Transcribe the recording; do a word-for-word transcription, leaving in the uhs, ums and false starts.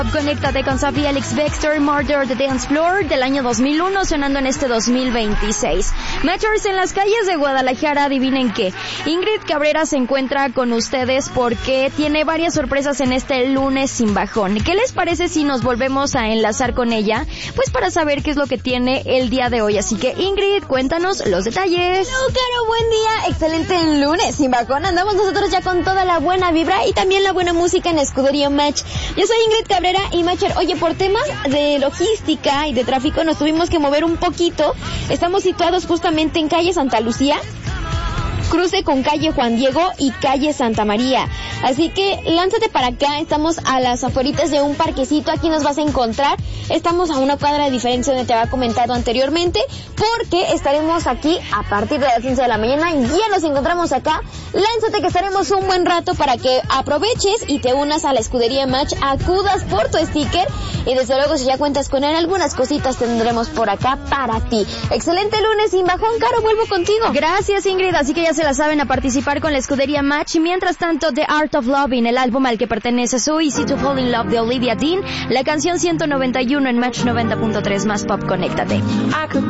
Conéctate con Sofía Alex Baxter, Murder the Dance Floor del año dos mil uno, sonando en este dos mil veintiséis. Matchers en las calles de Guadalajara, adivinen qué. Ingrid Cabrera se encuentra con ustedes porque tiene varias sorpresas en este lunes sin bajón. ¿Qué les parece si nos volvemos a enlazar con ella? Pues para saber qué es lo que tiene el día de hoy. Así que Ingrid, cuéntanos los detalles. Hello, Caro, buen día. Excelente lunes sin bajón. Andamos nosotros ya con toda la buena vibra y también la buena música en Escudería Match. Yo soy Ingrid Cabrera y Matcher, oye, por temas de logística y de tráfico nos tuvimos que mover un poquito. Estamos situados justamente en calle Santa Lucía, cruce con calle Juan Diego y calle Santa María. Así que lánzate para acá, estamos a las afueritas de un parquecito, aquí nos vas a encontrar. Estamos a una cuadra de diferencia donde te había comentado anteriormente, porque estaremos aquí a partir de las once de la mañana, ya nos encontramos acá. Lánzate que estaremos un buen rato para que aproveches y te unas a la Escudería Match, acudas por tu sticker y desde luego si ya cuentas con él, algunas cositas tendremos por acá para ti. Excelente lunes sin bajón, Caro, vuelvo contigo. Gracias, Ingrid, así que ya se la saben, a participar con la Escudería Match. Y mientras tanto, The Art of Loving, el álbum al que pertenece So Easy to Fall in Love de Olivia Dean, la canción ciento noventa y uno en Match noventa punto tres más Pop. Conéctate.